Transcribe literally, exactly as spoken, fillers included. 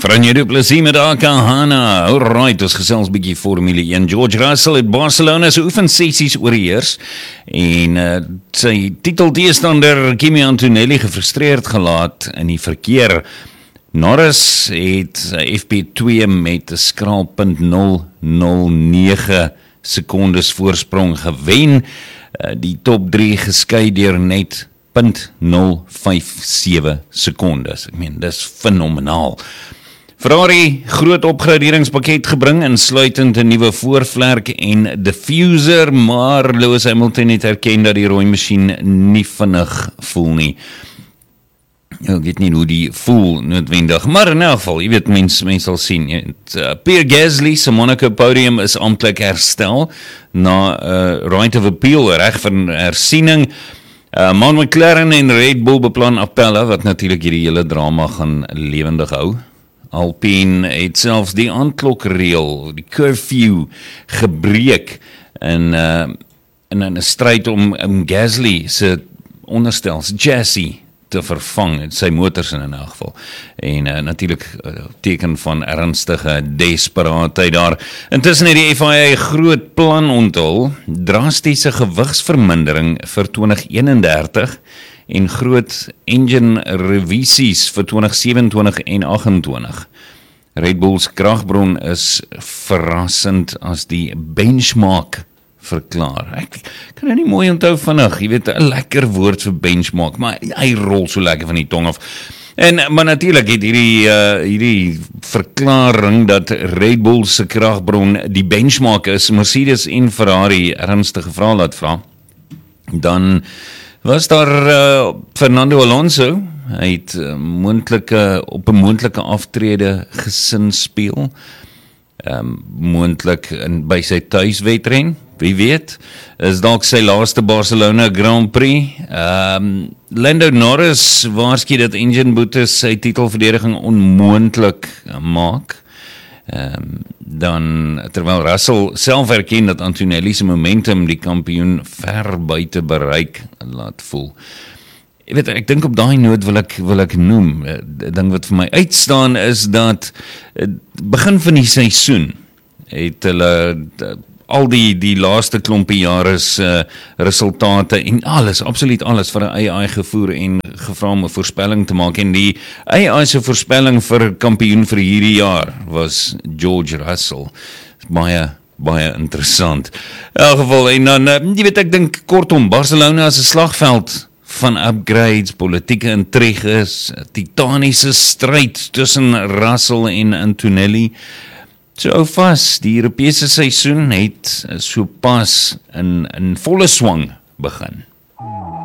Franje du Plessis met Akahana. Alright, ons gesels bietjie Formule een. George Russell het Barcelona se oefensessies oorheers en uh, sy titelteestander Kimi Antonelli gefrustreerd gelaat in die verkeer. Norris het F P twee met 'n skraal punt nul nul nege sekondes voorsprong gewen. Uh, die top drie geskei deur net punt nul vyf sewe sekondes. Ek meen, dis fenomenaal. Ferrari groot opgraderingspakket gebring, insluitend 'n nuwe voorvlerk en diffuser, maar Lewis Hamilton het erken dat die rooi masjien nie vinnig voel nie. Ek weet nie hoe die voel noodwendig, maar in elk geval, jy weet, mens, mens sal sien. Uh, Pierre Gasly se Monaco podium is amptelik herstel na uh, right of appeal, reg van hersiening. Uh, Man McLaren en Red Bull beplan appelle, wat natuurlik hierdie hele drama gaan lewendig hou. Alpine het selfs die aanklokreël, die curfew, gebreek in, uh, in 'n stryd om, om Gasly se onderstels, chassis, te vervang, sy motors in 'n geval. En uh, natuurlik uh, teken van ernstige desperaatheid daar. Intussen het die F I A groot plan onthul, drastiese gewigsvermindering vir twintig eenendertig en groot engine revisies vir twintig sewenentwintig en achtentwintig. Red Bulls kragbron is verrassend as die benchmark verklaar. Ek kan nou nie mooi onthou vinnig, jy weet, 'n lekker woord vir benchmark, maar hy rol so lekker van die tong af. En, maar natuurlik het hierdie, uh, hierdie verklaring dat Red Bull se kragbron die benchmark is, Mercedes en Ferrari ernstige vrae laat vra, dan was daar uh, Fernando Alonso, hy het uh, moontlike, op 'n moontlike aftrede gesinspeel, um, moontlik in, by sy tuiswedren, wie weet, is dalk sy laaste Barcelona Grand Prix. Um, Lando Norris waarsku dat engine boetes sy titelverdediging onmoontlik maak. Um, dan, terwyl Russell self erken dat Antonelli se momentum die kampioen ver buite bereik laat voel. Jy weet, ek dink op daai noot wil ek, wil ek noem, die ding wat vir my uitstaan is dat begin van die seisoen het hulle al die, die laaste klompie jare uh, resultate en alles, absoluut alles vir 'n A I gevoer en gevra om 'n voorspelling te maak, en die A I se voorspelling vir kampioen vir hierdie jaar was George Russell. Baie, baie interessant. In elk geval, en dan, uh, jy weet, ek dink kortom, Barcelona is 'n slagveld van upgrades, politieke intriges, titaniese stryd tussen Russell en Antonelli. So hou vas, die Europese seisoen het so pas in, in volle swang begin.